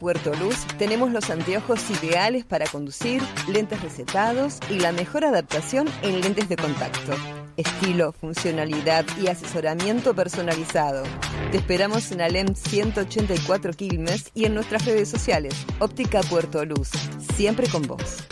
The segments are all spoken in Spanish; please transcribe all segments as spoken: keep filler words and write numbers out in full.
Puerto Luz tenemos los anteojos ideales para conducir, lentes recetados y la mejor adaptación en lentes de contacto. Estilo, funcionalidad y asesoramiento personalizado. Te esperamos en Alem ciento ochenta y cuatro Quilmes y en nuestras redes sociales. Óptica Puerto Luz, siempre con vos.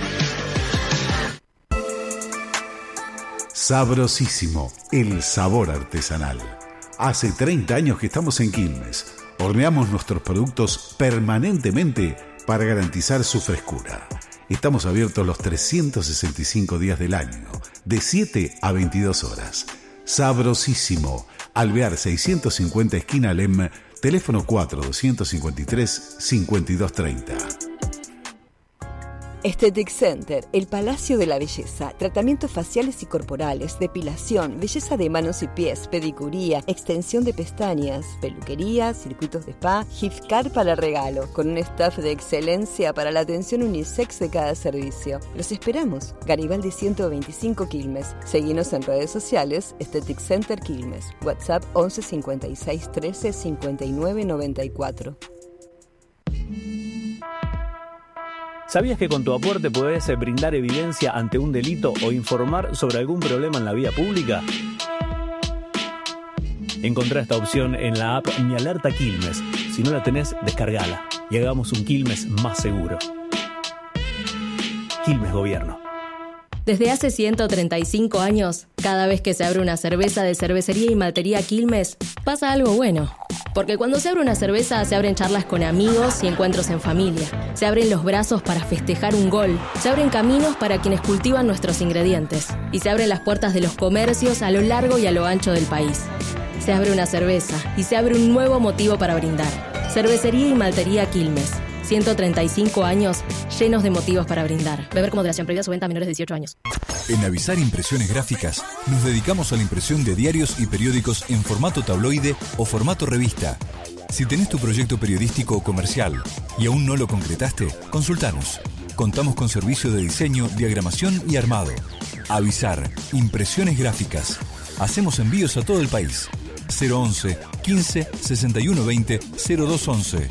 Sabrosísimo, el sabor artesanal. Hace treinta años que estamos en Quilmes. Horneamos nuestros productos permanentemente para garantizar su frescura. Estamos abiertos los trescientos sesenta y cinco días del año, de siete a veintidós horas. Sabrosísimo, Alvear seiscientos cincuenta esquina Alem, teléfono cuatro dos cinco tres, cinco dos tres cero. Aesthetic Center, el Palacio de la Belleza. Tratamientos faciales y corporales, depilación, belleza de manos y pies, pedicuría, extensión de pestañas, peluquería, circuitos de spa, gift card para regalo, con un staff de excelencia para la atención unisex de cada servicio. Los esperamos. Garibaldi ciento veinticinco Quilmes. Seguinos en redes sociales, Aesthetic Center Quilmes. WhatsApp once cincuenta y seis trece cincuenta y nueve noventa y cuatro. ¿Sabías que con tu aporte podés brindar evidencia ante un delito o informar sobre algún problema en la vía pública? Encontrá esta opción en la app Mi Alerta Quilmes. Si no la tenés, descargala y hagamos un Quilmes más seguro. Quilmes Gobierno. Desde hace ciento treinta y cinco años, cada vez que se abre una cerveza de Cervecería y Maltería Quilmes, pasa algo bueno. Porque cuando se abre una cerveza, se abren charlas con amigos y encuentros en familia. Se abren los brazos para festejar un gol. Se abren caminos para quienes cultivan nuestros ingredientes. Y se abren las puertas de los comercios a lo largo y a lo ancho del país. Se abre una cerveza y se abre un nuevo motivo para brindar. Cervecería y Maltería Quilmes. ciento treinta y cinco años llenos de motivos para brindar. Beber con moderación, prohibida su venta a menores de dieciocho años. En Avisar Impresiones Gráficas nos dedicamos a la impresión de diarios y periódicos en formato tabloide o formato revista. Si tenés tu proyecto periodístico o comercial y aún no lo concretaste, consultanos. Contamos con servicio de diseño, diagramación y armado. Avisar Impresiones Gráficas. Hacemos envíos a todo el país. cero once, quince, sesenta y uno veinte, cero dos once.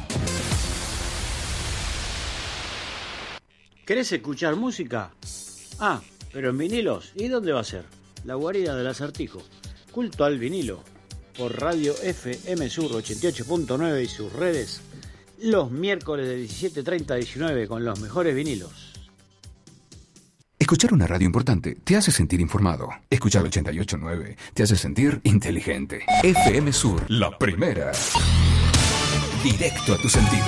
¿Querés escuchar música? Ah, pero en vinilos. ¿Y dónde va a ser? La guarida del Acertijo. Culto al vinilo. Por Radio F M Sur ochenta y ocho punto nueve y sus redes. Los miércoles de diecisiete treinta a diecinueve con los mejores vinilos. Escuchar una radio importante te hace sentir informado. Escuchar ochenta y ocho punto nueve te hace sentir inteligente. F M Sur, la primera. Directo a tus sentidos.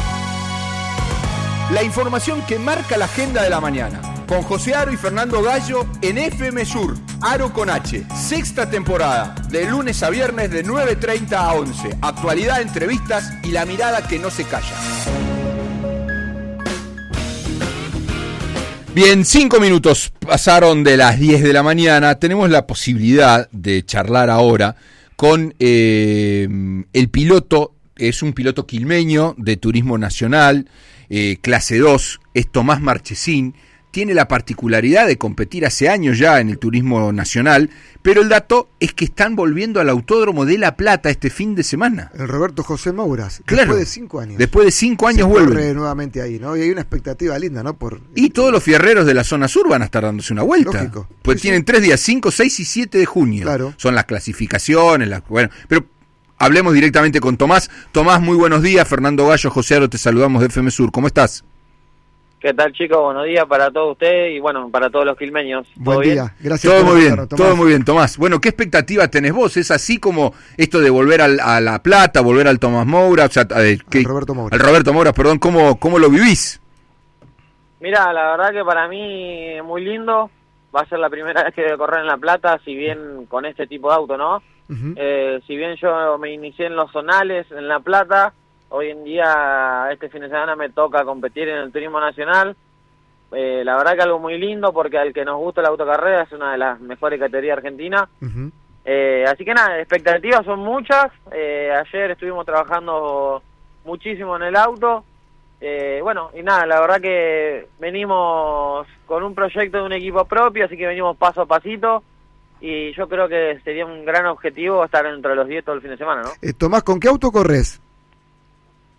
La información que marca la agenda de la mañana. Con José Aro y Fernando Gallo en F M Sur. Aro con H. Sexta temporada. De lunes a viernes de nueve treinta a once. Actualidad, entrevistas y la mirada que no se calla. Bien, cinco minutos pasaron de las diez de la mañana. Tenemos la posibilidad de charlar ahora con eh, el piloto. Es un piloto quilmeño de Turismo Nacional. Eh, clase dos, es Tomás Marchesín, tiene la particularidad de competir hace años ya en el Turismo Nacional, pero el dato es que están volviendo al Autódromo de La Plata este fin de semana. El Roberto José Mouras, claro, después de cinco años. Después de cinco años se vuelve. corre nuevamente ahí, ¿no? Y hay una expectativa linda, ¿no? Por y todos los fierreros de la zona sur van a estar dándose una vuelta. Lógico. Pues sí, tienen sí. tres días, cinco, seis y siete de junio. Claro. Son las clasificaciones, las, bueno, pero hablemos directamente con Tomás. Tomás, muy buenos días. Fernando Gallo, José Aro, te saludamos de F M Sur. ¿Cómo estás? ¿Qué tal, chicos? Buenos días para todos ustedes y, bueno, para todos los quilmeños. Buen ¿Todo día. bien? Gracias. Todo por muy bien, estar, Tomás. todo muy bien, Tomás. Bueno, ¿qué expectativa tenés vos? ¿Es así como esto de volver al, a La Plata, volver al Tomás Moura? O sea, eh, ¿qué, al Roberto Moura. Al Roberto Moura, perdón. ¿Cómo, cómo lo vivís? Mira, la verdad que para mí es muy lindo. Va a ser la primera vez que voy a correr en La Plata, si bien con este tipo de auto, ¿no? Uh-huh. Eh, si bien yo me inicié en los zonales en La Plata, hoy en día, este fin de semana me toca competir en el Turismo Nacional. Eh, la verdad que algo muy lindo, porque al que nos gusta la autocarrera es una de las mejores categorías argentinas. Uh-huh. Eh, así que nada, expectativas son muchas. Eh, ayer estuvimos trabajando muchísimo en el auto. Eh, bueno, y nada, la verdad que venimos con un proyecto de un equipo propio, así que venimos paso a pasito. Y yo creo que sería un gran objetivo estar entre los diez todo el fin de semana, ¿no? Eh, Tomás, ¿con qué auto corres?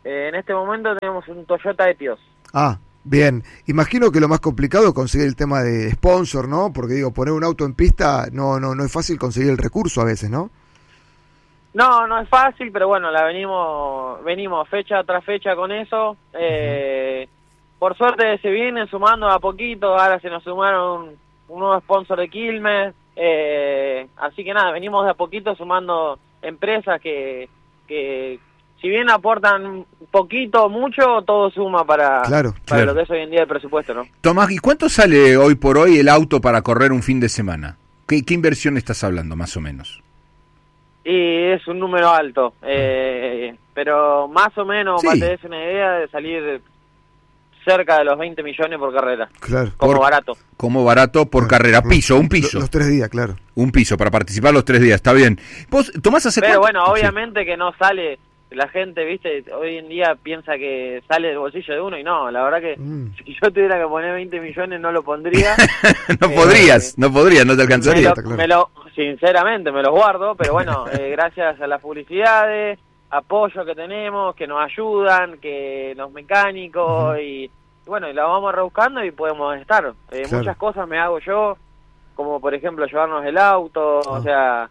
Eh, en este momento tenemos un Toyota Etios. Ah, bien. Imagino que lo más complicado es conseguir el tema de sponsor, ¿no? Porque digo, poner un auto en pista no no no es fácil conseguir el recurso a veces, ¿no? No, no es fácil, pero bueno, la venimos venimos fecha tras fecha con eso. Eh, uh-huh. Por suerte se vienen sumando a poquito, ahora se nos sumaron un, un nuevo sponsor de Quilmes, eh, así que nada, venimos de a poquito sumando empresas que, que si bien aportan poquito o mucho, todo suma para, claro, para claro. lo que es hoy en día el presupuesto, ¿no? Tomás, ¿y cuánto sale hoy por hoy el auto para correr un fin de semana? ¿Qué, qué inversión estás hablando, más o menos? Y es un número alto, eh, pero más o menos, sí. para que te des una idea, de salir cerca de los veinte millones por carrera. Claro. Como por, barato. Como barato por claro. carrera. Piso, un piso. Los, los tres días, claro. Un piso para participar los tres días, está bien. ¿Vos, Tomás, hace Pero cuánto? bueno, obviamente sí. que no sale... La gente, viste, hoy en día piensa que sale del bolsillo de uno y no, la verdad que mm. si yo tuviera que poner veinte millones no lo pondría. no eh, podrías, no podrías, no te alcanzaría. Me lo, me lo, sinceramente me los guardo, pero bueno, eh, gracias a las publicidades, apoyo que tenemos, que nos ayudan, que los mecánicos uh-huh. y, y bueno, y la vamos rebuscando y podemos estar. Eh, claro. Muchas cosas me hago yo, como por ejemplo llevarnos el auto, uh-huh. o sea...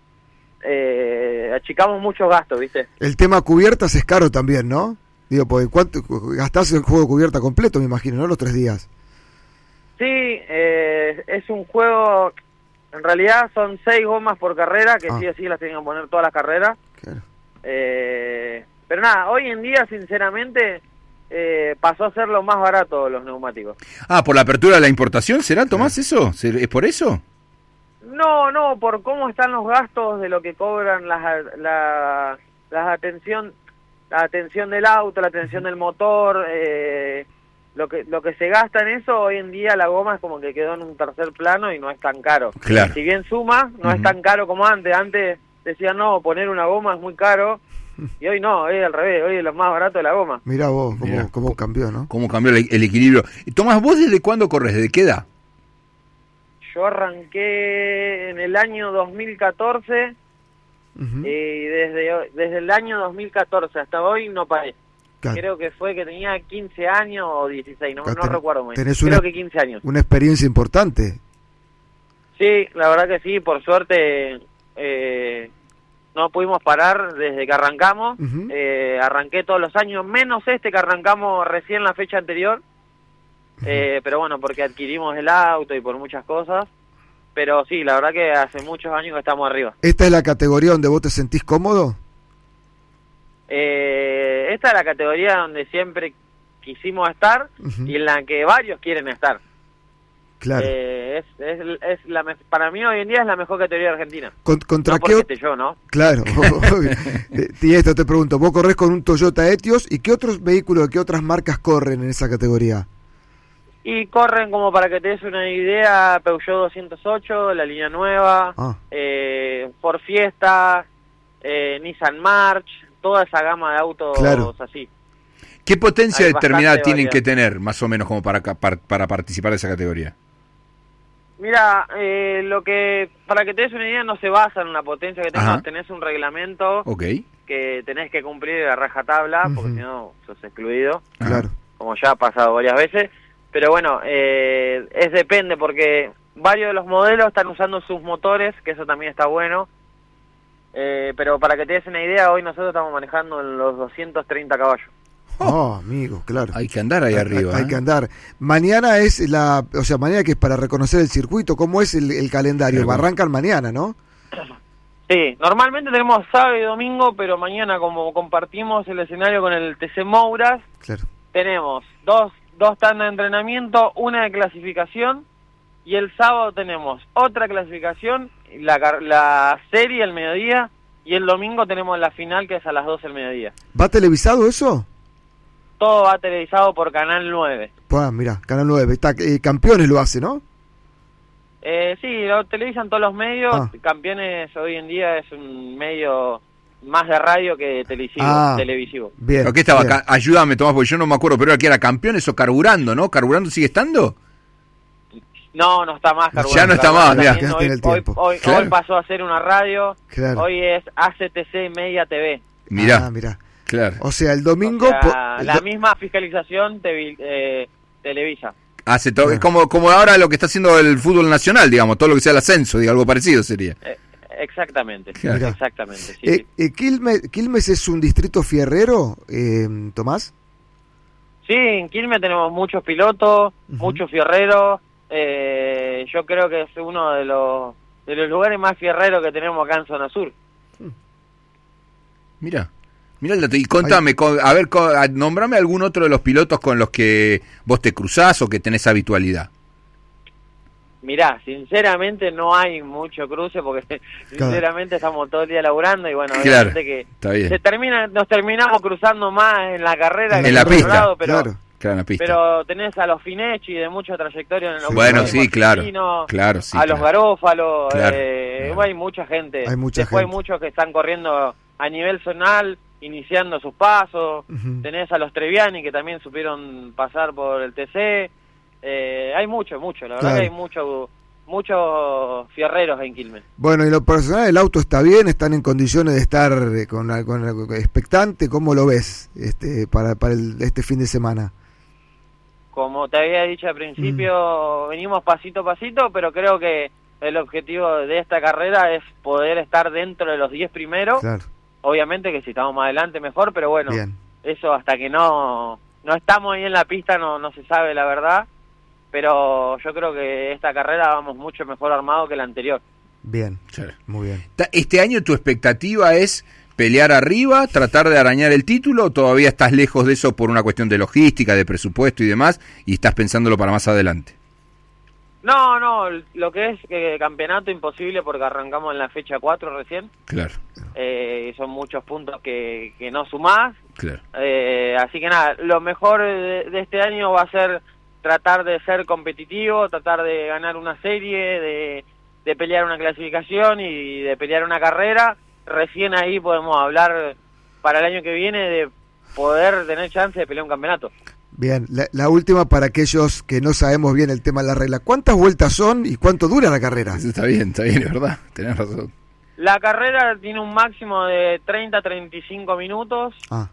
Eh, achicamos muchos gastos, ¿viste? El tema cubiertas es caro también, ¿no? Digo, porque ¿cuánto gastás el juego de cubierta completo, me imagino, ¿no? Los tres días. Sí, eh, es un juego, en realidad son seis gomas por carrera, que ah. sí o sí las tienen que poner todas las carreras. Claro. Eh, pero nada, hoy en día, sinceramente, eh, pasó a ser lo más barato los neumáticos. Ah, ¿por la apertura de la importación será, Tomás, sí. eso? ¿Es por eso? No, no, por cómo están los gastos de lo que cobran las la, la atención la atención del auto, la atención del motor, eh, lo que lo que se gasta en eso, hoy en día la goma es como que quedó en un tercer plano y no es tan caro. Claro. Si bien suma, no uh-huh. es tan caro como antes. Antes decían, no, poner una goma es muy caro, y hoy no, hoy al revés, hoy es lo más barato de la goma. Mirá vos, cómo, Mirá. cómo cambió, ¿no? Cómo cambió el, el equilibrio. Tomás, ¿vos desde cuándo corres? ¿Desde qué edad? Yo arranqué en el año dos mil catorce uh-huh. y desde desde el año dos mil catorce hasta hoy no paré. Claro. Creo que fue que tenía quince años o dieciséis, no, no ten, recuerdo muy bien. Creo una, que quince años. Una experiencia importante. Sí, la verdad que sí, por suerte eh, no pudimos parar desde que arrancamos. Uh-huh. Eh, arranqué todos los años, menos este que arrancamos recién la fecha anterior. Eh, pero bueno, porque adquirimos el auto y por muchas cosas, pero sí, la verdad que hace muchos años que estamos arriba. ¿Esta es la categoría donde vos te sentís cómodo? Eh, esta es la categoría donde siempre quisimos estar uh-huh. y en la que varios quieren estar. Claro. Eh, es, es, es la me- para mí hoy en día es la mejor categoría de Argentina. Con, ¿Contra no qué porque esté yo, ¿no? Claro. Y esto te pregunto, vos corres con un Toyota Etios, ¿y qué otros vehículos, qué otras marcas corren en esa categoría? Y corren, como para que te des una idea, Peugeot doscientos ocho, la línea nueva, ah. eh, Ford Fiesta, eh, Nissan March, toda esa gama de autos claro. así. ¿Qué potencia Hay determinada tienen variedad. que tener, más o menos, como para, para, para participar de esa categoría? Mira, eh, lo que para que te des una idea no se basa en una potencia que tengas, tenés un reglamento okay. que tenés que cumplir a rajatabla, uh-huh. porque si no sos excluido, claro. como ya ha pasado varias veces. Pero bueno, eh, es depende porque varios de los modelos están usando sus motores, que eso también está bueno. Eh, pero para que te des una idea, hoy nosotros estamos manejando en los doscientos treinta caballos. Oh, amigo, claro. Hay que andar ahí hay, arriba. Hay, hay ¿eh? que andar. Mañana es la, o sea, mañana que es para reconocer el circuito. ¿Cómo es el, el calendario? Claro. Arrancan mañana, ¿no? Sí, normalmente tenemos sábado y domingo, pero mañana como compartimos el escenario con el T C Mouras, claro. tenemos dos dos tandas de entrenamiento, una de clasificación, y el sábado tenemos otra clasificación, la, la serie al mediodía, y el domingo tenemos la final, que es a las doce del mediodía. ¿Va televisado eso? Todo va televisado por Canal nueve. Pues mira, Canal nueve, está, eh, Campeones lo hace, ¿no? Eh, sí, lo televisan todos los medios, ah. Campeones hoy en día es un medio más de radio que televisivo. Ah, televisivo. Bien. ¿Pero qué estaba? Bien. Ayúdame, Tomás, porque yo no me acuerdo, pero era que era Campeones o Carburando, ¿no? ¿Carburando sigue estando? No, no está más Carburando. Ya no está más, ya. Hoy, el hoy, hoy, claro. hoy pasó a ser una radio, claro. hoy es A C T C Media T V. Mirá. Ah, mirá. Claro. O sea, el domingo... O sea, po- el la do- misma fiscalización te, eh, televisa. Hace todo, es como, como ahora lo que está haciendo el fútbol nacional, digamos, todo lo que sea el ascenso, digo, algo parecido sería. Eh, exactamente, Mirá. exactamente. Sí, Eh, sí. eh, Quilmes, ¿Quilmes es un distrito fierrero, eh, Tomás? Sí, en Quilmes tenemos muchos pilotos, Ujú. muchos fierreros. Eh, yo creo que es uno de los de los lugares más fierreros que tenemos acá en Zona Sur. Mira, mira el dato. Y contame, co- a ver, co- a- nombrame algún otro de los pilotos con los que vos te cruzás o que tenés habitualidad. Mirá, sinceramente no hay mucho cruce porque sinceramente estamos todo el día laburando y bueno, Claro, obviamente que está bien. se termina, nos terminamos cruzando más en la carrera En que la en otro pista, lado, pero, claro. Claro, en la pista. pero tenés a los Finechi de mucha trayectoria en el Bueno, automovilismo sí, claro, argentino, claro, sí, a los claro. Garófalos, Claro, eh, claro. bueno, hay mucha gente. Hay mucha Después gente. hay muchos que están corriendo a nivel zonal, iniciando sus pasos. Ujú. Tenés a los Treviani que también supieron pasar por el T C. Eh, hay mucho, mucho, la verdad Claro. que hay mucho, muchos fierreros en Quilmes. Bueno, y lo personal, el auto está bien, están en condiciones de estar eh, con, con- expectante. ¿Cómo lo ves este para, para el- este fin de semana? Como te había dicho al principio, venimos pasito a pasito, pero creo que el objetivo de esta carrera es poder estar dentro de los diez primeros. Claro, Obviamente que si estamos más adelante mejor, pero bueno, bien. eso hasta que no no estamos ahí en la pista no no se sabe la verdad, pero yo creo que esta carrera vamos mucho mejor armado que la anterior. Bien, Sí. muy bien. Ta- ¿Este año tu expectativa es pelear arriba, tratar de arañar el título o todavía estás lejos de eso por una cuestión de logística, de presupuesto y demás y estás pensándolo para más adelante? No, no, lo que es que campeonato imposible porque arrancamos en la fecha cuatro recién, Claro, eh, son muchos puntos que, que no sumás. claro. Eh, así que nada, lo mejor de, de este año va a ser tratar de ser competitivo, tratar de ganar una serie, de, de pelear una clasificación y de pelear una carrera. Recién ahí podemos hablar para el año que viene de poder tener chance de pelear un campeonato. Bien, la, la última para aquellos que no sabemos bien el tema de la regla. ¿Cuántas vueltas son y cuánto dura la carrera? Eso está bien, está bien, es verdad, tenés razón. La carrera tiene un máximo de treinta a treinta y cinco minutos, Ah.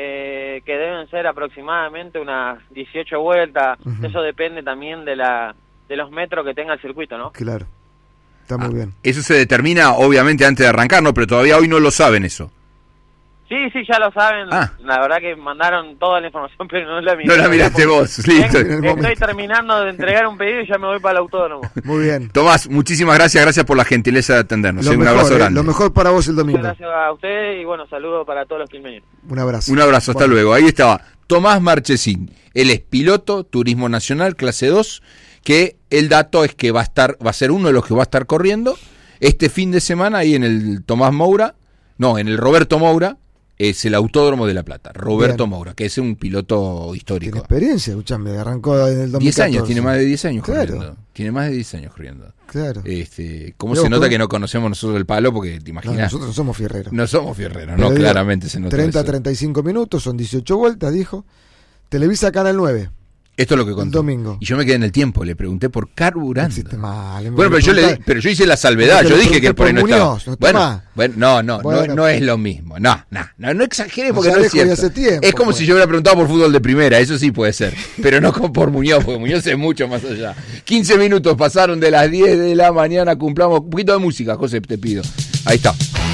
eh, que deben ser aproximadamente unas dieciocho vueltas. Ujú. Eso depende también de la de los metros que tenga el circuito, ¿no? Claro, está muy Ah, bien. Eso se determina obviamente antes de arrancar, ¿no? Pero todavía hoy no lo saben eso. Sí, sí, ya lo saben. Ah. La verdad que mandaron toda la información, pero no la miré. No la miraste vos, listo. Estoy, estoy terminando de entregar un pedido y ya me voy para el autódromo. Muy bien. Tomás, muchísimas gracias, gracias por la gentileza de atendernos. Lo eh, un mejor, abrazo eh, grande. lo mejor para vos el domingo. Muchas gracias a ustedes y bueno, saludos para todos los quilmeños. Un abrazo. Un abrazo, hasta Bueno. luego. Ahí estaba Tomás Marchesín. Él es piloto, Turismo Nacional, clase dos, que el dato es que va a estar, va a ser uno de los que va a estar corriendo este fin de semana ahí en el Tomás Moura, no, en el Roberto Moura, es el Autódromo de La Plata. Roberto Bien. Moura, que es un piloto Tiene histórico. experiencia, escuchame, arrancó en el dos mil diez catorce. años, tiene más de diez años Claro. corriendo. Tiene más de diez años corriendo. Claro. Este, ¿Cómo Mirá se vos, nota ¿cómo? que no conocemos nosotros el palo? Porque te No, imaginas. nosotros no somos fierreros. No somos fierreros, Pero no, digo, claramente se nota treinta a eso. treinta y cinco minutos, son dieciocho vueltas, dijo. Televisa Canal nueve. Esto es lo que contó. domingo. Y yo me quedé en el tiempo, le pregunté por carburando. Existe mal. Bueno, pero yo, le, pero yo hice la salvedad, Porque yo le dije que pregunté por ahí no por estaba. Muñoz, no está bueno, más. bueno, no, no, Bueno, no, no es lo mismo. No, no, no, no exageres No porque se no es alejó de cierto. hace tiempo, es como pues. si yo hubiera preguntado por fútbol de primera, eso sí puede ser, pero no con- por Muñoz, porque Muñoz es mucho más allá. quince minutos pasaron de las diez de la mañana, cumplamos un poquito de música, José, te pido. Ahí está.